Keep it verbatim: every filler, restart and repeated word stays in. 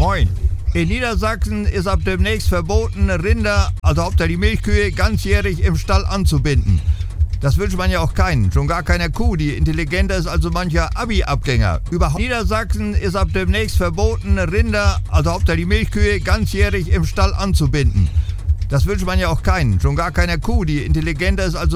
Moin. In Niedersachsen ist ab demnächst verboten, Rinder, also hauptsächlich die Milchkühe, ganzjährig im Stall anzubinden. Das wünscht man ja auch keinen, schon gar keiner Kuh, die intelligenter ist als so mancher Abi-Abgänger. Überhaupt Niedersachsen ist ab demnächst verboten, Rinder, also hauptsächlich die Milchkühe, ganzjährig im Stall anzubinden. Das wünscht man ja auch keinen, schon gar keiner Kuh, die intelligenter ist als so